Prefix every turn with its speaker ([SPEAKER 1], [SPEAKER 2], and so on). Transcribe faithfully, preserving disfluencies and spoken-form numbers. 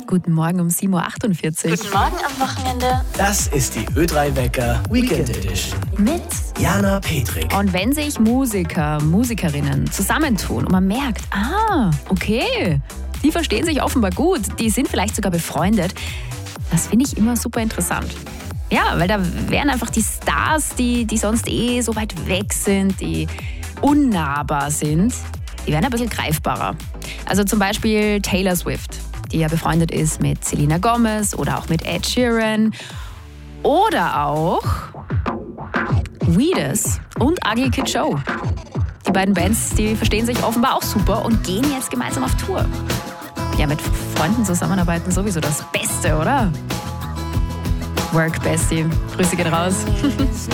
[SPEAKER 1] Guten Morgen um sieben Uhr achtundvierzig.
[SPEAKER 2] Guten Morgen am Wochenende.
[SPEAKER 3] Das ist die Ö drei Wecker Weekend Edition.
[SPEAKER 1] Mit
[SPEAKER 3] Jana Petrik.
[SPEAKER 1] Und wenn sich Musiker, Musikerinnen zusammentun und man merkt, ah, okay, die verstehen sich offenbar gut, die sind vielleicht sogar befreundet, das finde ich immer super interessant. Ja, weil da wären einfach die Stars, die, die sonst eh so weit weg sind, die unnahbar sind, die werden ein bisschen greifbarer. Also zum Beispiel Taylor Swift, die ja befreundet ist mit Selena Gomez oder auch mit Ed Sheeran. Oder auch Weedus und Ugly Kid Joe. Die beiden Bands, die verstehen sich offenbar auch super und gehen jetzt gemeinsam auf Tour. Ja, mit Freunden zusammenarbeiten sowieso das Beste, oder? Work Bestie. Grüße gehen raus.